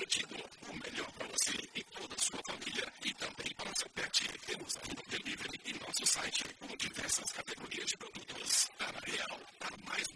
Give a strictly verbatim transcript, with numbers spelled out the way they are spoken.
garantido. O melhor para você e toda a sua família. E também para o seu pet. Temos ainda o delivery em nosso site com diversas categorias de produtos. Tá na Real, tá mais